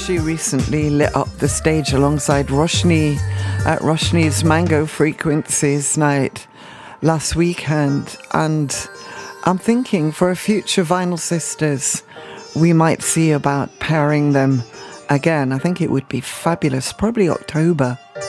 She recently lit up the stage alongside Roshni at Roshni's Mango Frequencies night last weekend, and I'm thinking for a future Vinyl Sisters we might see about pairing them again. I think it would be fabulous, probably October.